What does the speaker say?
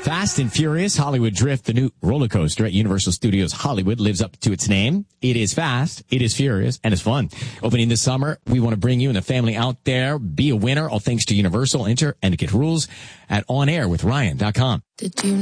Fast and Furious Hollywood Drift, the new roller coaster at Universal Studios Hollywood, lives up to its name. It is fast, it is furious, and it's fun. Opening this summer, we want to bring you and the family out there. Be a winner, all thanks to Universal. Enter and get rules at onairwithryan.com. Did you